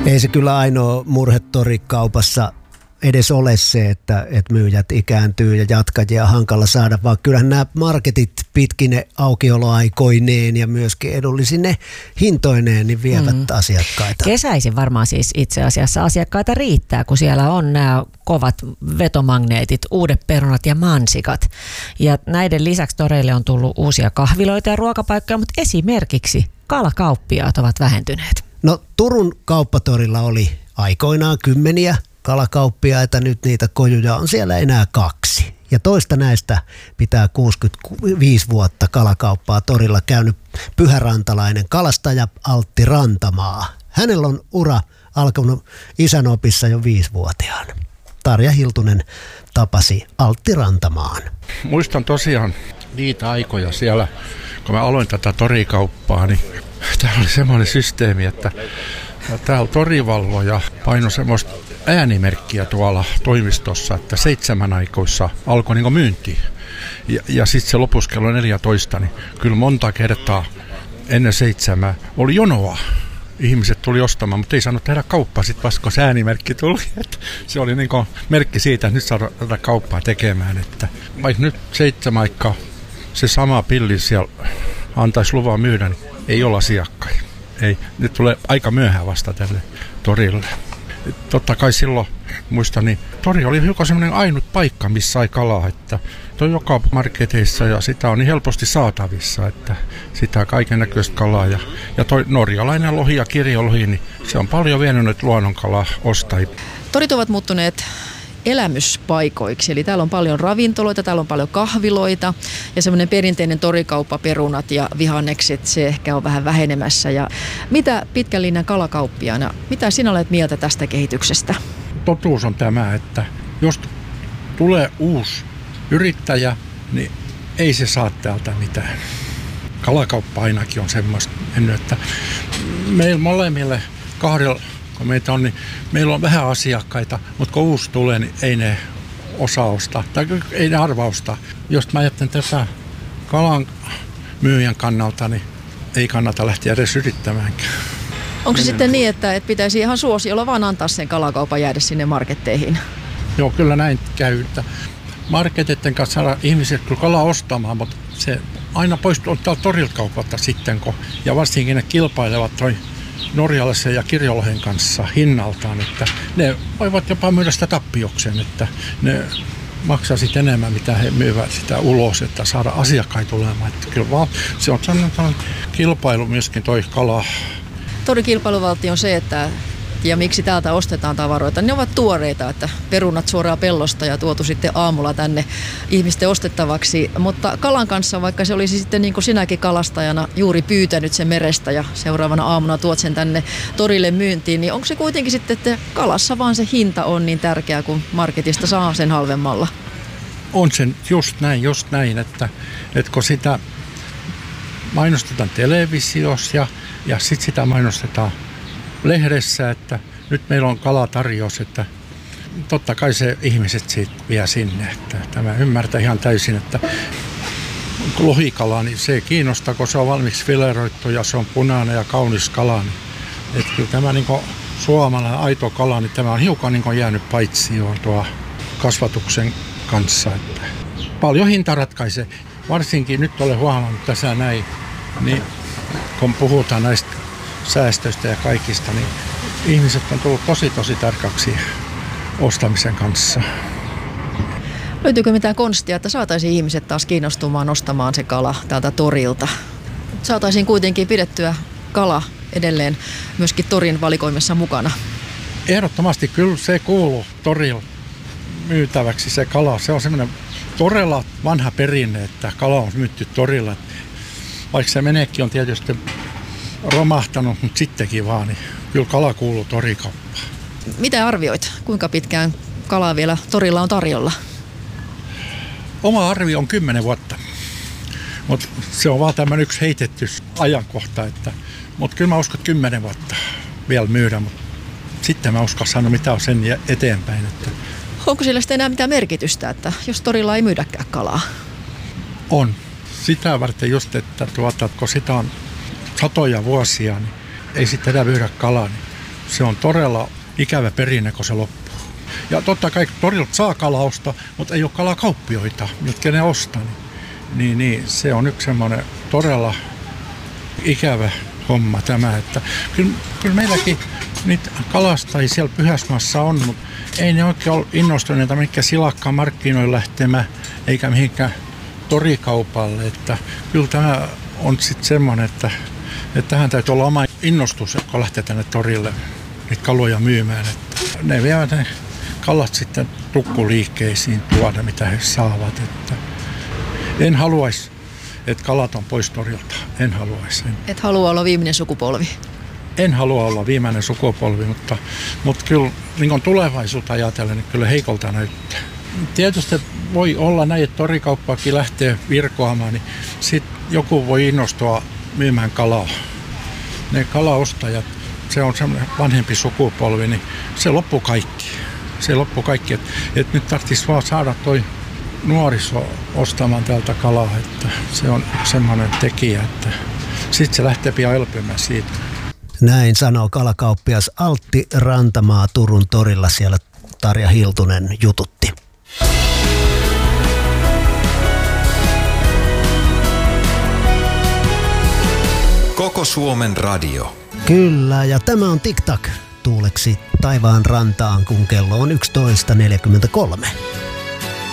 Ei se kyllä ainoa murhe torikaupassa edes ole se, että myyjät ikääntyy ja jatkajia on hankala saada, vaan kyllähän nämä marketit pitkine aukioloaikoineen ja myöskin edullisine hintoineen niin vievät asiakkaita. Kesäisin varmaan siis itse asiassa asiakkaita riittää, kun siellä on nämä kovat vetomagneetit, uudet perunat ja mansikat. Ja näiden lisäksi toreille on tullut uusia kahviloita ja ruokapaikkoja, mutta esimerkiksi kalakauppiaat ovat vähentyneet. No Turun kauppatorilla oli aikoinaan kymmeniä kalakauppiaita, nyt niitä kojuja on siellä enää 2. Ja toista näistä pitää 65 vuotta kalakauppaa torilla käynyt pyhärantalainen kalastaja Altti Rantamaa. Hänellä on ura alkanut isänopissa jo 5-vuotiaana. Tarja Hiltunen tapasi Altti Rantamaan. Muistan tosiaan niitä aikoja siellä, kun mä aloin tätä torikauppaa, niin täällä oli semmoinen systeemi, että täällä torivalvoja painoi semmoista äänimerkkiä tuolla toimistossa, että 7 aikoissa alkoi niin myynti. Ja sitten se lopussa kello 14, niin kyllä monta kertaa ennen 7 oli jonoa. Ihmiset tuli ostamaan, mutta ei saanut tehdä kauppaa sitten vasta, kun se äänimerkki tuli. Että se oli niin merkki siitä, että nyt saadaan tätä kauppaa tekemään. Että vaikka nyt 7 aikaa se sama pilli siellä antaisi luvan myydä, niin ei ole asiakkaita. Ei, nyt tulee aika myöhään vasta tälle torille. Totta kai silloin, muistan, niin tori oli hiukan semmoinen ainut paikka, missä sai kalaa, että toi joka marketeissa ja sitä on niin helposti saatavissa, että sitä kaiken näköistä kalaa. Ja toi norjalainen lohi ja kirjolohi, niin se on paljon vienyt nyt luonnonkalaa ostajia. Torit ovat muuttuneet elämyspaikoiksi, eli täällä on paljon ravintoloita, täällä on paljon kahviloita ja semmoinen perinteinen torikauppa, perunat ja vihannekset, se ehkä on vähän vähenemässä. Ja mitä pitkän linjan kalakauppiaana, mitä sinä olet mieltä tästä kehityksestä? Totuus on tämä, että jos tulee uusi yrittäjä, niin ei se saa täältä mitään. Kalakauppa ainakin on semmoista, että meillä molemmille 2, kun meitä on, niin meillä on vähän asiakkaita, mutta kun uusi tulee, niin ei ne osaa ostaa, tai ei ne arva ostaa. Jos mä ajattelen tätä kalan myyjän kannalta, niin ei kannata lähteä edes yrittämäänkään. Onko se sitten niin, että pitäisi ihan suosiolla vaan antaa sen kalakaupan jäädä sinne marketteihin? Joo, kyllä näin käy, että marketeiden kanssa saada ihmiset kyllä kalaa ostamaan, mutta se aina poistuu täältä torilta kaupalta sitten, ja varsinkin ne kilpailevat toi norjalaisen ja kirjolohen kanssa hinnaltaan, että ne voivat jopa myydä sitä tappiokseen, että ne maksaa sitten enemmän, mitä he myyvät sitä ulos, että saada asiakkaita tulemaan. Että kyllä vaan se on sellainen kilpailu myöskin toi kala. Torin kilpailuvaltti on se, että ja miksi täältä ostetaan tavaroita, ne ovat tuoreita, että perunat suoraan pellosta ja tuotu sitten aamulla tänne ihmisten ostettavaksi. Mutta kalan kanssa, vaikka se olisi sitten niin kuin sinäkin kalastajana juuri pyytänyt sen merestä ja seuraavana aamuna tuot sen tänne torille myyntiin, niin onko se kuitenkin sitten, että kalassa vaan se hinta on niin tärkeä, kun marketista saa sen halvemmalla? On sen just näin, että kun sitä mainostetaan televisiossa ja sitten sitä mainostetaan lehdessä, että nyt meillä on kalatarjous, että totta kai se ihmiset siitä vie sinne. Että tämä ymmärtää ihan täysin, että lohikala, niin se kiinnostaa, kun se on valmiiksi fileroittu ja se on punainen ja kaunis kala. Niin, että kyllä tämä niin suomalainen aito kala, niin tämä on hiukan niin jäänyt paitsioon tuo kasvatuksen kanssa. Että paljon hinta ratkaisee. Varsinkin nyt olen huomannut tässä näin, niin kun puhutaan näistä säästöistä ja kaikista, niin ihmiset on tullut tosi tarkaksi ostamisen kanssa. Löytyykö mitään konstia, että saataisiin ihmiset taas kiinnostumaan ostamaan se kala täältä torilta? Saataisiin kuitenkin pidettyä kala edelleen myöskin torin valikoimassa mukana. Ehdottomasti kyllä se kuuluu torilla myytäväksi se kala. Se on semmoinen todella vanha perinne, että kala on myytty torilla. Vaikka se meneekin on tietysti romahtanut, mutta sittenkin vaan, niin kyllä kala kuuluu torikauppaan. Mitä arvioit? Kuinka pitkään kalaa vielä torilla on tarjolla? Oma arvio on 10 vuotta, mutta se on vaan tämmöinen yksi heitetty ajankohta. Mutta kyllä mä uskon, että 10 vuotta vielä myydä, mutta sitten mä uskon sanoa, mitä on sen eteenpäin. Onko sillä sitten enää mitään merkitystä, että jos torilla ei myydäkään kalaa? On. Sitä varten just, että kun sitä on satoja vuosia, niin ei sitten enää myydä kalaa. Niin Se on todella ikävä perinne, kun se loppuu. Ja totta kai torilta saa kalausta, mutta ei ole kalakauppioita, jotka ne ostaa. Niin se on yksi semmoinen todella ikävä homma tämä. Että kyllä meilläkin niitä kalastajia siellä Pyhäsmaassa on, mutta ei ne oikein ole innostuneita mikä silakkaan markkinoille lähtemään, eikä mihinkään torikaupalle. Että kyllä tämä on sitten semmoinen, että tähän täytyy olla oma innostus, kun lähtee tänne torille niitä kaloja myymään. Että ne vievät ne kalat sitten tukkuliikkeisiin tuoda, mitä he saavat. Että en haluaisi, että kalat on pois torilta. En haluaisi. Et halua olla viimeinen sukupolvi? En halua olla viimeinen sukupolvi, mutta kyllä niin tulevaisuutta ajatellen, niin kyllä heikolta näyttää. Tietysti voi olla näin, että torikauppaakin lähtee virkoamaan, niin sitten joku voi innostua myymään kalaa. Ne kalaostajat, se on semmoinen vanhempi sukupolvi, niin se loppuu kaikki. Se loppuu kaikki, että nyt tarvitsisi vaan saada toi nuoriso ostamaan tältä kalaa, että se on semmoinen tekijä, että sitten se lähtee pian elpymään siitä. Näin sanoo kalakauppias Altti Rantamaa Turun torilla, siellä Tarja Hiltunen jututti. Koko Suomen radio. Kyllä, ja tämä on TikTok tuuleksi taivaan rantaan, kun kello on 11.43.